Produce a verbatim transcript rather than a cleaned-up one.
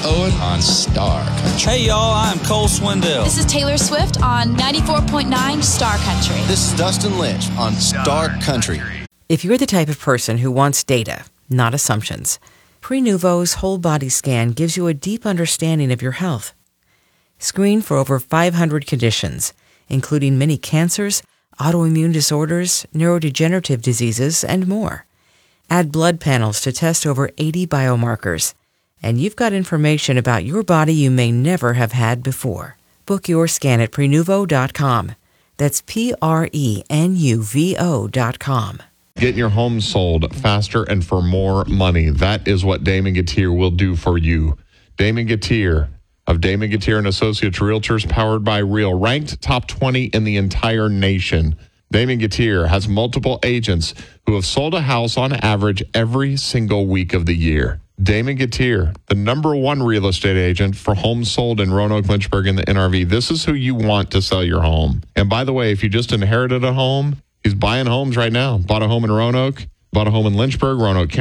Owen on Star Country. Hey, y'all, I'm Cole Swindell. This is Taylor Swift on ninety-four point nine Star Country. This is Dustin Lynch on Star Country. If you're the type of person who wants data, not assumptions, Prenuvo's whole body scan gives you a deep understanding of your health. Screen for over five hundred conditions, including many cancers, autoimmune disorders, neurodegenerative diseases, and more. Add blood panels to test over eighty biomarkers, and you've got information about your body you may never have had before. Book your scan at Prenuvo dot com. That's P R E N U V O dot com. Getting your home sold faster and for more money. That is what Damon Gettier will do for you. Damon Gettier of Damon Gettier and Associates Realtors, powered by Real, ranked top twenty in the entire nation. Damon Gettier has multiple agents who have sold a house on average every single week of the year. Damon Gettier, the number one real estate agent for homes sold in Roanoke, Lynchburg, and the N R V. This is who you want to sell your home. And by the way, if you just inherited a home, he's buying homes right now. Bought a home in Roanoke, bought a home in Lynchburg, Roanoke County.